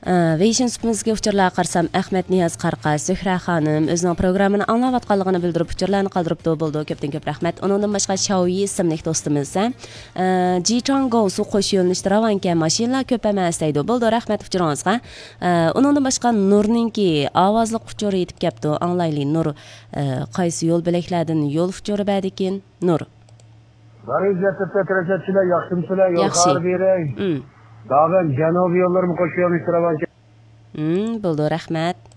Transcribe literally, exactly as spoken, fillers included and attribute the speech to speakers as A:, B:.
A: Veyşin supimizga uçurlar qarsam Ahmet Niyaz Qarqa, Zühra xanım özünün programını anlayatqanlığını bildirib uçurlarını qaldırıbdı boldu. Köpdən köp rəhmət. Onundan başqa Xiaoyi ismli dostumuz da Jichangou su qo'sh yo'lnishda ravanka mashinalar köp emas deydi. Boldu rəhmət uçurunuzga. Onundan başqa Nurninki ovozli uçuru yetib kelibdi. Anglayli Nur qaysi yo'l bilaklardan yo'l uçuru badikin Nur.
B: Barıcatı Petracatçılar yaxşımsılar yol xar beray. Dağın Janubiy yollarını qo'sh yo'lnishda ravanka.
A: Hmm, boldu rəhmət.